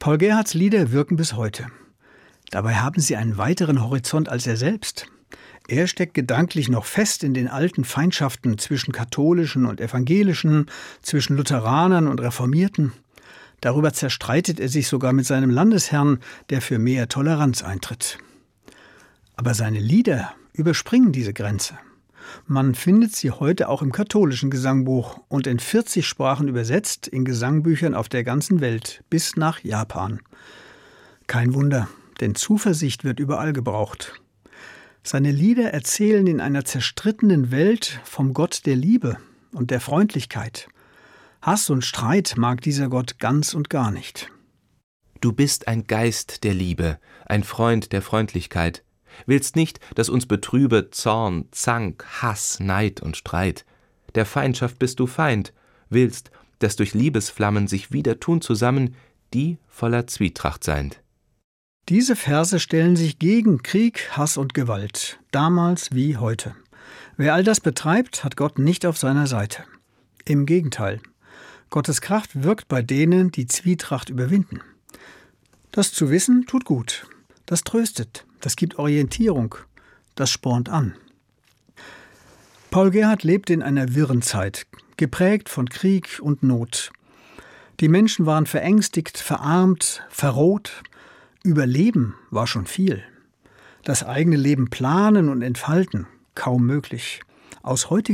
Paul Gerhardts Lieder wirken bis heute. Dabei haben sie einen weiteren Horizont als er selbst. Er steckt gedanklich noch fest in den alten Feindschaften zwischen Katholischen und Evangelischen, zwischen Lutheranern und Reformierten. Darüber zerstreitet er sich sogar mit seinem Landesherrn, der für mehr Toleranz eintritt. Aber seine Lieder überspringen diese Grenze. Man findet sie heute auch im katholischen Gesangbuch und in 40 Sprachen übersetzt in Gesangbüchern auf der ganzen Welt, bis nach Japan. Kein Wunder, denn Zuversicht wird überall gebraucht. Seine Lieder erzählen in einer zerstrittenen Welt vom Gott der Liebe und der Freundlichkeit. Hass und Streit mag dieser Gott ganz und gar nicht. Du bist ein Geist der Liebe, ein Freund der Freundlichkeit. Willst nicht, dass uns betrübe Zorn, Zank, Hass, Neid und Streit. Der Feindschaft bist du Feind. Willst, dass durch Liebesflammen sich wieder tun zusammen, die voller Zwietracht seind. Diese Verse stellen sich gegen Krieg, Hass und Gewalt, damals wie heute. Wer all das betreibt, hat Gott nicht auf seiner Seite. Im Gegenteil. Gottes Kraft wirkt bei denen, die Zwietracht überwinden. Das zu wissen tut gut. Das tröstet, das gibt Orientierung, das spornt an. Paul Gerhardt lebte in einer wirren Zeit, geprägt von Krieg und Not. Die Menschen waren verängstigt, verarmt, verroht. Überleben war schon viel. Das eigene Leben planen und entfalten, kaum möglich. Aus heutiger